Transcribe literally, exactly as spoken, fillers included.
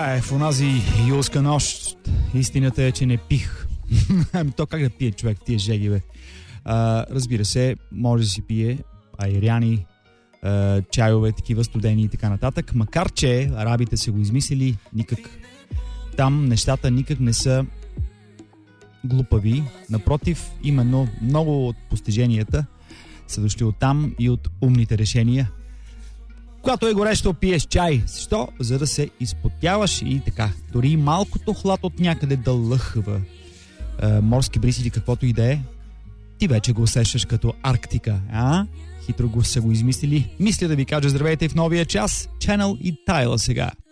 Така е, в онази юлска нощ истината е, че не пих. Ами то как да пие човек тия жеги, бе? А, разбира се, може да си пие айряни, а, чайове, такива студени и така нататък, макар че арабите са го измислили никак. Там нещата никак не са глупави. Напротив, именно много от постиженията са дошли от там и от умните решения. Когато е горещо, пиеш чай. Защо? За да се изпотяваш и така. Дори малкото хлад от някъде да лъхва е, морски бриз или каквото и да е, ти вече го усещаш като Арктика. А? Хитро го са го измислили. Мисля да ви кажа здравейте в новия час. Channel и Тайла сега.